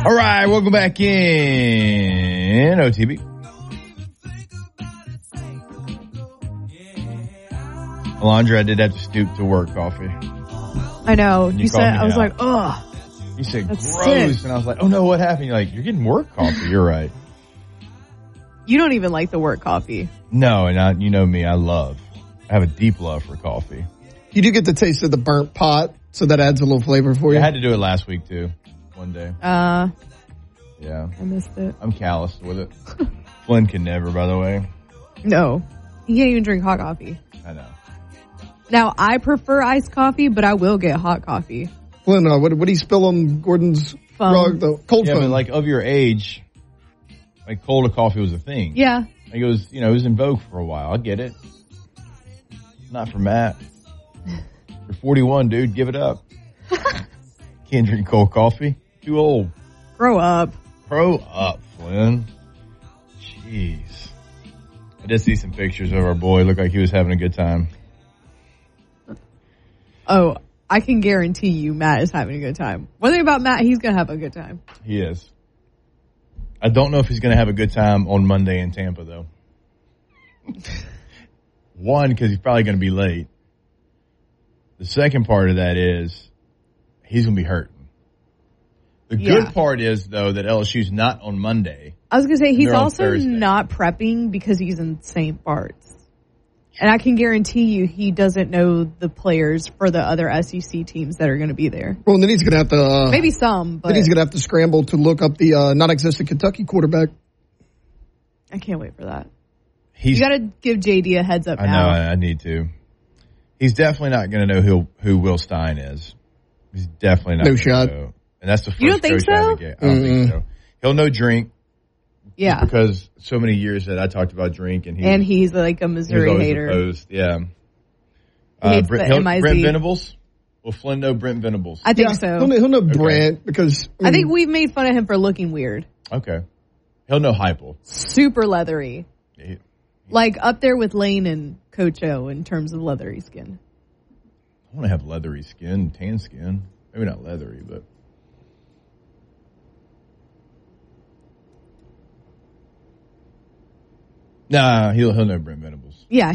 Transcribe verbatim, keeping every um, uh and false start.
All right, welcome back in O T B. Alondra, I did have to stoop to work coffee. I know. You, you said, I was out. like, ugh. You said That's gross, sick. and I was like, oh no, what happened? You're like, you're getting work coffee. You're right. You don't even like the work coffee. No, and I, you know me, I love, I have a deep love for coffee. You do get the taste of the burnt pot, so that adds a little flavor for you. I had to do it last week too, one day. Uh, Yeah. I missed it. I'm calloused with it. Flynn can never, by the way. No. You can't even drink hot coffee. I know. Now, I prefer iced coffee, but I will get hot coffee. Glenn, uh, what, what do you spill on Gordon's Foam. rug? The cold Yeah, foam. but like of your age, like cold coffee was a thing. Yeah. Like it was, you know, it was in vogue for a while. I get it. Not for Matt. You're forty-one, dude. Give it up. Can't drink cold coffee. Too old. Grow up. Grow up, Flynn. Jeez. I did see some pictures of our boy. Looked like he was having a good time. Oh, I can guarantee you Matt is having a good time. One thing about Matt, he's going to have a good time. He is. I don't know if he's going to have a good time on Monday in Tampa, though. One, because he's probably going to be late. The second part of that is he's going to be hurting. The Yeah. good part is, though, that L S U's not on Monday. I was going to say, he's They're on also Thursday. not prepping because he's in Saint Bart's. And I can guarantee you he doesn't know the players for the other S E C teams that are going to be there. Well, then he's going to have to... Uh, Maybe some, but then he's going to have to scramble to look up the uh, non-existent Kentucky quarterback. I can't wait for that. He's, You got to give J D a heads up I know, now. I, I need to. He's definitely not going to know who who Will Stein is. He's definitely not. No gonna shot. know. And that's the first You don't think coach I so? ever get. I don't think so. He'll know Drink. Yeah. Because so many years that I talked about Drink, and he And he's like a he was Missouri always hater. opposed. Yeah. He hates Brent, the he'll- M I Z. Brent Venables. Will Flynn know Brent Venables? I think Yeah, so. He'll know, he'll know Okay. Brant because... I think we've made fun of him for looking weird. Okay. He'll know Heupel. Super leathery. He- Like up there with Lane and Coach O in terms of leathery skin. I want to have leathery skin, tan skin. Maybe not leathery, but. Nah, he'll he'll know Brent Venables. Yeah,